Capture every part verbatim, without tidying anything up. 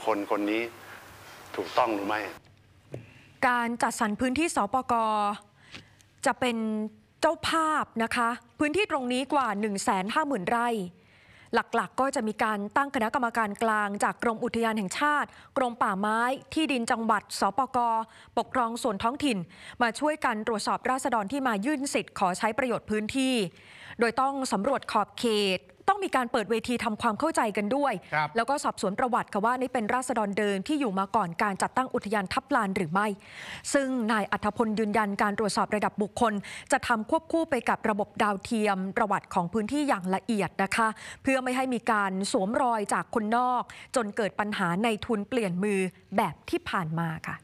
คนคนนี้ถูกต้องหรือไม่การจัดสรรพื้นที่สปก.จะเป็นเจ้าภาพนะคะพื้นที่ตรงนี้กว่า หนึ่งแสนห้าหมื่น ไร่หลักๆ ก็จะมีการตั้งคณะกรรมการกลางจากกรมอุทยานแห่งชาติกรมป่าไม้ที่ดินจังหวัดสปก.ปกครองส่วนท้องถิ่นมาช่วยกันตรวจสอบราษฎรที่มายื่นสิทธิ์ขอใช้ประโยชน์พื้นที่โดยต้องสำรวจขอบเขตต้องมีการเปิดเวทีทำความเข้าใจกันด้วยแล้วก็สอบสวนประวัติค่ะว่านี่เป็นราษฎรเดิมที่อยู่มาก่อนการจัดตั้งอุทยานทับลานหรือไม่ซึ่งนายอัธพลยืนยันการตรวจสอบระดับบุคคลจะทำควบคู่ไปกับระบบดาวเทียมประวัติของพื้นที่อย่างละเอียดนะคะเพื่อไม่ให้มีการสวมรอยจากคนนอกจนเกิดปัญหาในทุนเปลี่ยนมือแบบที่ผ่านมาค่ะ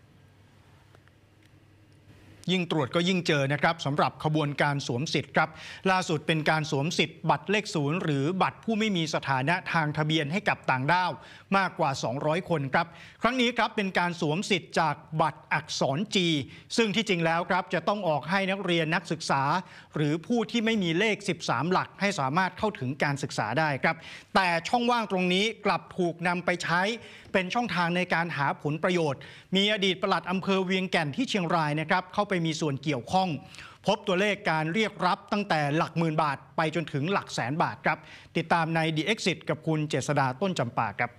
ยิ่งตรวจก็ยิ่งเจอนะครับสำหรับขบวนการสวมสิทธิ์ครับล่าสุดเป็นการสวมสิทธิ์บัตรเลขศูนย์หรือบัตรผู้ไม่มีสถานะทางทะเบียนให้กับต่างด้าวมากกว่าสองร้อยคนครับครั้งนี้ครับเป็นการสวมสิทธิ์จากบัตรอักษร G ซึ่งที่จริงแล้วครับจะต้องออกให้นักเรียนนักศึกษาหรือผู้ที่ไม่มีเลขสิบสามหลักให้สามารถเข้าถึงการศึกษาได้ครับแต่ช่องว่างตรงนี้กลับถูกนำไปใช้เป็นช่องทางในการหาผลประโยชน์มีอดีตปลัดอำเภอเวียงแก่นที่เชียงรายนะครับเข้าไปมีส่วนเกี่ยวข้องพบตัวเลขการเรียกรับตั้งแต่หลักหมื่นบาทไปจนถึงหลักแสนบาทครับติดตามใน The Exit กับคุณเจษฎาต้นจำปาครับ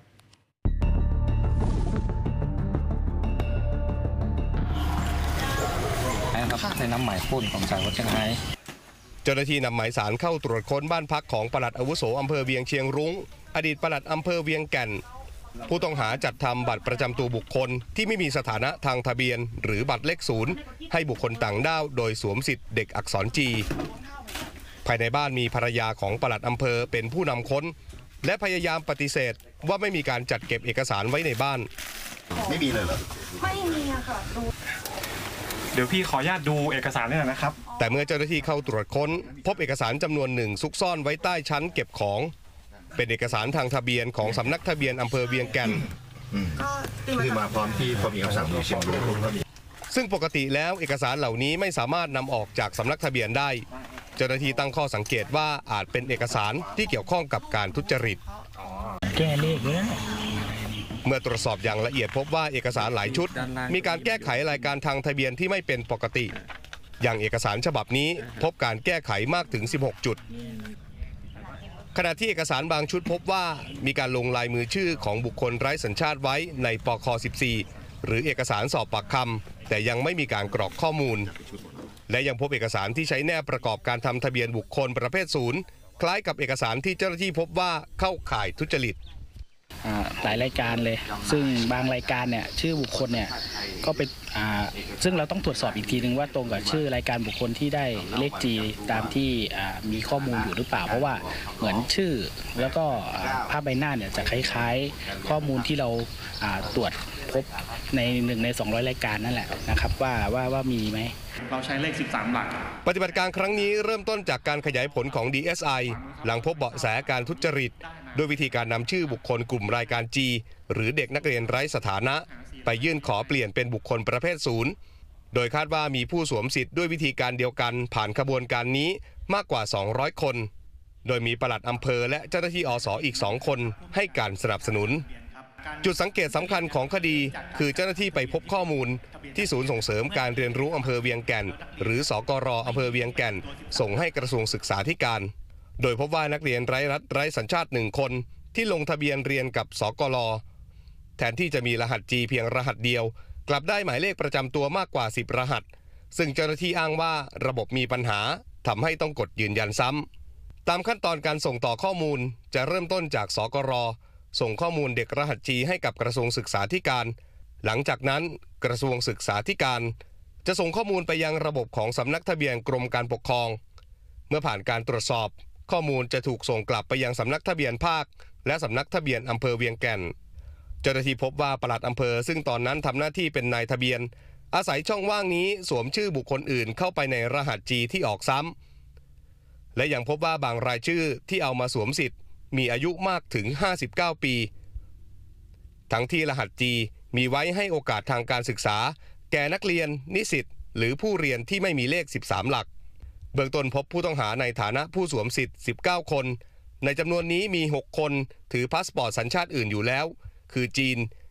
ครับในน้ำหมายพุ่นของสายวัดเชียงไฮ้เจ้าหน้าที่นำหมายสารเข้าตรวจค้นบ้านพักของปลัดอาวุโสอำเภอเวียงเชียงรุ้งอดีตปลัดอำเภอเวียงแก่นผู้ต้องหาจัดทำบัตรประจำตัวบุคคลที่ไม่มีสถานะทางทะเบียนหรือบัตรเลขศูนย์ให้บุคคลต่างด้าวโดยสวมสิทธิ์เด็กอักษร G ภายในบ้านมีภรรยาของปลัดอำเภอเป็นผู้นำค้นและพยายามปฏิเสธว่าไม่มีการจัดเก็บเอกสารไว้ในบ้านไม่มีเลยเหรอไม่มีค่ะดูเดี๋ยวพี่ขออนุญาตดูเอกสารนี่หน่อยนะครับแต่เมื่อเจ้าหน้าที่เข้าตรวจค้นพบเอกสารจำนวนหนึ่งซุกซ่อนไว้ใต้ชั้นเก็บของเป็นเอกสารทางทะเบียนของสำนักทะเบียนอำเภอเวียงแก่นคือมาพร้อมที่พอมีคำสั่งเชียงรุ้งซึ่งปกติแล้วเอกสารเหล่านี้ไม่สามารถนำออกจากสำนักทะเบียนได้เจ้าหน้าที่ตั้งข้อสังเกตว่าอาจเป็นเอกสารที่เกี่ยวข้องกับการทุจริตแก้เลขเลยเมื่อตรวจสอบอย่างละเอียดพบว่าเอกสารหลายชุดมีการแก้ไขรายการทางทะเบียนที่ไม่เป็นปกติอย่างเอกสารฉบับนี้พบการแก้ไขมากถึงสิบหกจุดขณะที่เอกสารบางชุดพบว่ามีการลงลายมือชื่อของบุคคลไร้สัญชาติไว้ในปคสิบสี่หรือเอกสารสอบปากคำแต่ยังไม่มีการกรอกข้อมูลและยังพบเอกสารที่ใช้แนบประกอบการทำทะเบียนบุคคลประเภทศูนย์คล้ายกับเอกสารที่เจ้าหน้าที่พบว่าเข้าข่ายทุจริตหลายรายการเลยซึ่งบางรายการเนี่ยชื่อบุคคลเนี่ยก็เป็นซึ่งเราต้องตรวจสอบอีกทีนึงว่าตรงกับชื่อรายการบุคคลที่ได้เลข G ตามที่มีข้อมูลอยู่หรือเปล่าเพราะว่าเหมือนชื่อแล้วก็ภาพใบหน้าเนี่ยจะคล้ายๆข้อมูลที่เราตรวจพบในหนึ่งในสองร้อยรายการนั่นแหละนะครับว่าว่าว่ามีไหมเราใช้เลขสิบสามหลักปฏิบัติการครั้งนี้เริ่มต้นจากการขยายผลของ ดี เอส ไอ หลังพบเบาะแสการทุจริตโดยวิธีการนำชื่อบุคคลกลุ่มรายการ G หรือเด็กนักเรียนไร้สถานะไปยื่นขอเปลี่ยนเป็นบุคคลประเภทศูนย์โดยคาดว่ามีผู้สวมสิทธิ์ด้วยวิธีการเดียวกันผ่านขบวนการนี้มากกว่าสองร้อยคนโดยมีปลัดอำเภอและเจ้าหน้าที่อส.อีกสองคนให้การสนับสนุนจุดสังเกตสำคัญของคดีคือเจ้าหน้าที่ไปพบข้อมูลที่ศูนย์ส่งเสริมการเรียนรู้อำเภอเวียงแก่นหรือสกร.อำเภอเวียงแก่นส่งให้กระทรวงศึกษาธิการโดยพบว่านักเรียนไร้รัฐไร้สัญชาติหนึ่งคนที่ลงทะเบียนเรียนกับสกร.แทนที่จะมีรหัส G เพียงรหัสเดียวกลับได้หมายเลขประจำตัวมากกว่าสิบรหัสซึ่งเจ้าหน้าที่อ้างว่าระบบมีปัญหาทำให้ต้องกดยืนยันซ้ำตามขั้นตอนการส่งต่อข้อมูลจะเริ่มต้นจากสกร.ส่งข้อมูลเด็กรหัส G ให้กับกระทรวงศึกษาธิการหลังจากนั้นกระทรวงศึกษาธิการจะส่งข้อมูลไปยังระบบของสำนักทะเบียนกรมการปกครองเมื่อผ่านการตรวจสอบข้อมูลจะถูกส่งกลับไปยังสำนักทะเบียนภาคและสำนักทะเบียนอำเภอเวียงแก่นเจ้าหน้าที่พบว่าปลัดอำเภอซึ่งตอนนั้นทำหน้าที่เป็นนายทะเบียนอาศัยช่องว่างนี้สวมชื่อบุคคลอื่นเข้าไปในรหัส G ที่ออกซ้ำและยังพบว่าบางรายชื่อที่เอามาสวมสิทธิ์มีอายุมากถึงห้าสิบเก้าปีทั้งที่รหัส G มีไว้ให้โอกาสทางการศึกษาแก่นักเรียนนิสิตหรือผู้เรียนที่ไม่มีเลขสิบสามหลักเบื้องต้นพบผู้ต้องหาในฐานะผู้สวมสิทธิ์สิบเก้าคนในจำนวนนี้มีหกคนถือพาสปอร์ตสัญชาติอื่นอยู่แล้วคือจีน